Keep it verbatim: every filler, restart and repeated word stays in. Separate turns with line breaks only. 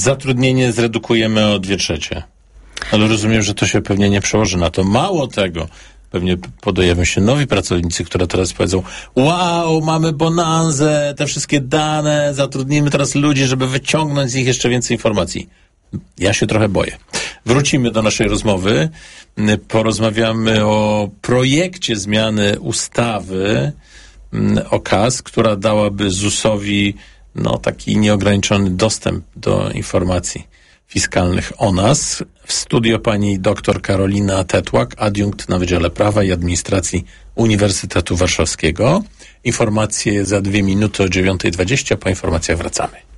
Zatrudnienie zredukujemy o dwie trzecie. Ale rozumiem, że to się pewnie nie przełoży na to. Mało tego, pewnie pojawią się nowi pracownicy, które teraz powiedzą: wow, mamy bonanzę, te wszystkie dane, zatrudnimy teraz ludzi, żeby wyciągnąć z nich jeszcze więcej informacji. Ja się trochę boję. Wrócimy do naszej rozmowy. Porozmawiamy o projekcie zmiany ustawy o K A S, która dałaby zusowi no, taki nieograniczony dostęp do informacji fiskalnych o nas. W studio pani dr Karolina Tetłak, adiunkt na Wydziale Prawa i Administracji Uniwersytetu Warszawskiego. Informacje za dwie minuty o dziewiąta dwadzieścia. Po informacjach wracamy.